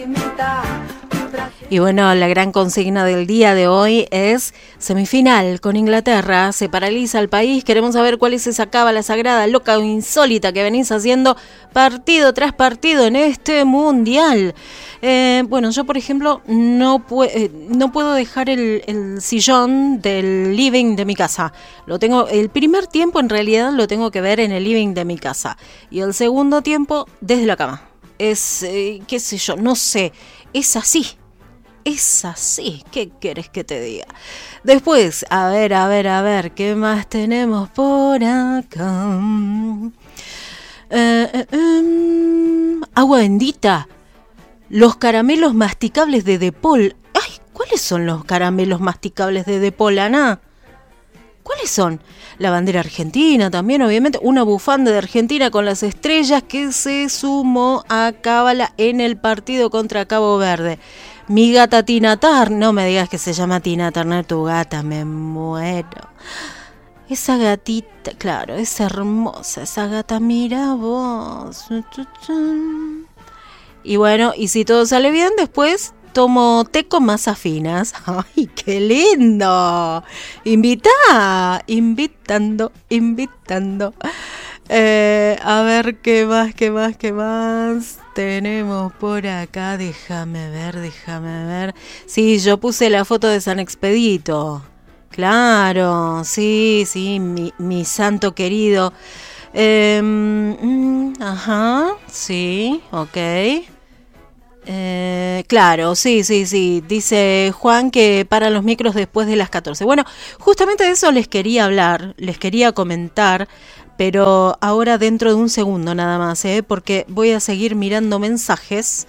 Y bueno, la gran consigna del día de hoy es semifinal con Inglaterra. Se paraliza el país. Queremos saber cuál es esa cábala sagrada, loca o insólita que venís haciendo partido tras partido en este mundial. Bueno, yo por ejemplo no puedo dejar el sillón del living de mi casa. Lo tengo, el primer tiempo en realidad lo tengo que ver en el living de mi casa. Y el segundo tiempo desde la cama. Es, qué sé yo, no sé, es así. Es así, ¿qué querés que te diga? Después, a ver, ¿qué más tenemos por acá? Agua bendita, los caramelos masticables de DePaul. Ay, ¿cuáles son los caramelos masticables de DePaul, Ana? ¿Cuáles son? La bandera argentina también, obviamente, una bufanda de Argentina con las estrellas que se sumó a cábala en el partido contra Cabo Verde. Mi gata Tina Turner, no me digas que se llama Tina Turner, tu gata, me muero. Esa gatita, claro, es hermosa, esa gata, mira vos. Y bueno, y si todo sale bien, después tomo té con masas finas. ¡Ay, qué lindo! Invitando. A ver, ¿qué más tenemos por acá? Déjame ver. Sí, yo puse la foto de San Expedito. Claro, sí, mi santo querido. Sí, ok. Claro, sí. Dice Juan que paran los micros después de las 14. Bueno, justamente de eso les quería hablar, les quería comentar, pero ahora dentro de un segundo nada más, porque voy a seguir mirando mensajes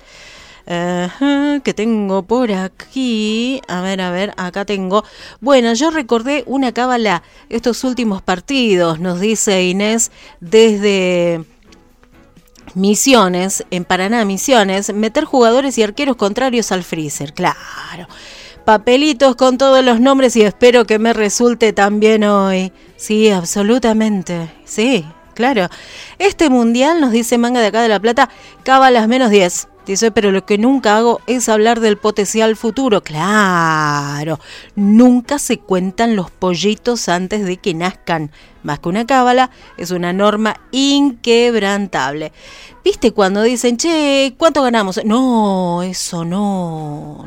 que tengo por aquí. A ver, acá tengo. Bueno, yo recordé una cábala estos últimos partidos, nos dice Inés, desde Misiones, en Paraná, Misiones, meter jugadores y arqueros contrarios al freezer, claro. Papelitos con todos los nombres y espero que me resulte también hoy. Sí, absolutamente, sí, claro. Este mundial, nos dice Manga de acá de La Plata, cábalas -10. Dice, pero lo que nunca hago es hablar del potencial futuro. Claro, nunca se cuentan los pollitos antes de que nazcan. Más que una cábala, es una norma inquebrantable. ¿Viste cuando dicen, che, ¿cuánto ganamos? No, eso no.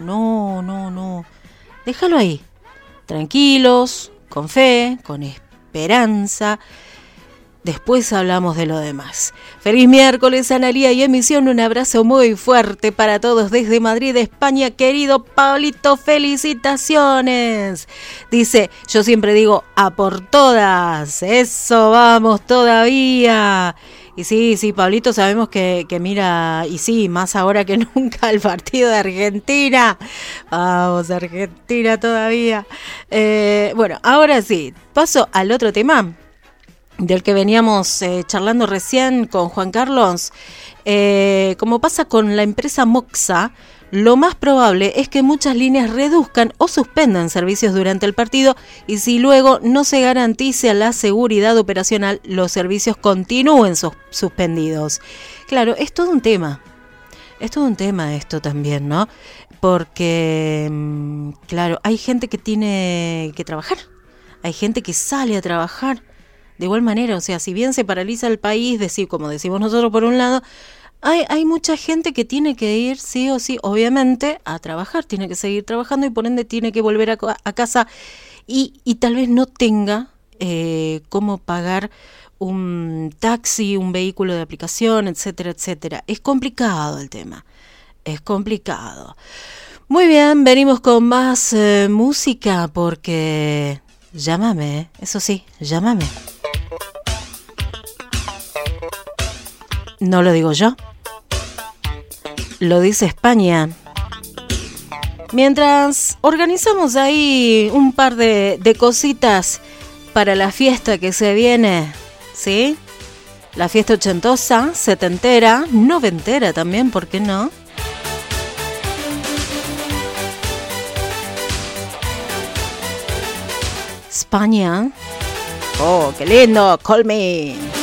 Déjalo ahí. Tranquilos, con fe, con esperanza. Después hablamos de lo demás. Feliz miércoles, Analía y Emisión. Un abrazo muy fuerte para todos desde Madrid, España. Querido Pablito, felicitaciones. Dice, yo siempre digo, a por todas. Eso, vamos todavía. Y sí, Pablito, sabemos que mira, y sí, más ahora que nunca el partido de Argentina. Vamos, Argentina todavía. Bueno, ahora sí, paso al otro tema del que veníamos charlando recién con Juan Carlos. Como pasa con la empresa Moxa, lo más probable es que muchas líneas reduzcan o suspendan servicios durante el partido y si luego no se garantice la seguridad operacional, los servicios continúen suspendidos. Claro, es todo un tema. Es todo un tema esto también, ¿no? Porque, claro, hay gente que tiene que trabajar. Hay gente que sale a trabajar. De igual manera, o sea, si bien se paraliza el país, como decimos nosotros por un lado, hay mucha gente que tiene que ir sí o sí, obviamente, a trabajar, tiene que seguir trabajando y por ende tiene que volver a casa y tal vez no tenga cómo pagar un taxi, un vehículo de aplicación, etcétera, etcétera. Es complicado el tema, es complicado. Muy bien, venimos con más música porque llámame, eso sí, llámame. No lo digo yo, lo dice España. Mientras organizamos ahí un par de cositas para la fiesta que se viene, ¿sí? La fiesta ochentosa, setentera, noventera también, ¿por qué no? España. Oh, qué lindo, call me.